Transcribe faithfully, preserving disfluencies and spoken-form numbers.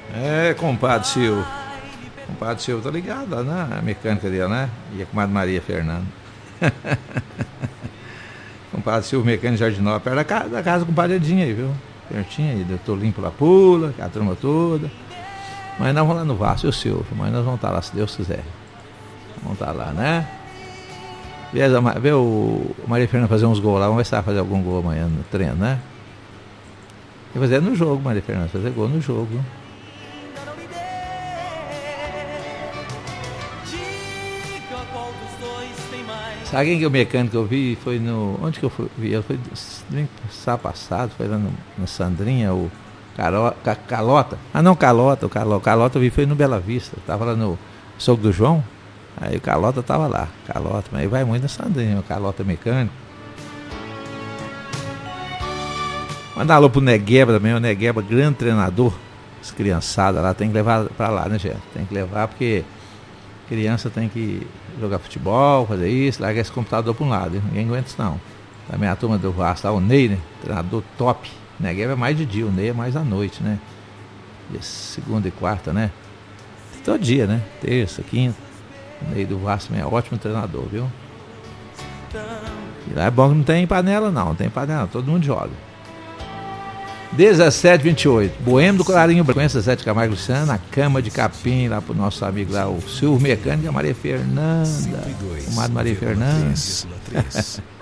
É, compadre Silvio. Compadre Silvio, tá ligado lá na mecânica dele, né? E a comadre Maria Fernanda. Compadre Silvio, mecânico de Jardinópolis, perto da casa, da casa do compadre Edinho aí, viu? Pertinho aí, doutor Limpo lá pula, a turma toda. Mas nós vamos lá no Vasco, eu Silvio, mas nós vamos estar lá, se Deus quiser. Vamos estar lá, né? Vê o Maria Fernanda fazer uns gols lá, vamos ver se vai fazer algum gol amanhã no treino, né? E fazer no jogo, Maria Fernanda, fazer gol no jogo. Sabe quem que é o mecânico que eu vi? Foi no. Onde que eu fui, vi? Eu fui sábado passado, foi lá no, na Sandrinha, o Caro, Calota. Ah não, Calota, o Calota, Calota eu vi, foi no Bela Vista. Tava lá no Sogro do João, aí o Calota tava lá. Calota, mas aí vai muito na Sandrinha, o Calota mecânico. Mandar alô pro Negueba também, o Negueba, grande treinador. As criançadas lá, tem que levar pra lá, né, gente? Tem que levar porque criança tem que jogar futebol, fazer isso, largar esse computador para um lado, hein? Ninguém aguenta isso não. A minha turma do Vasco lá, o Ney, né? Treinador top. O Negueba é mais de dia, o Ney é mais à noite, né? Dia segunda e quarta, né? Todo dia, né? Terça, quinta. O Ney do Vasco é ótimo treinador, viu? E lá é bom que não tem panela não, não tem panela, todo mundo joga. dezessete vinte e oito, Boêmio do Colarinho Branco, Zezete Camargo Luciano, na cama de capim, lá pro nosso amigo lá, o Silvio Mecânico e a Maria Fernanda, o Maria Fernanda.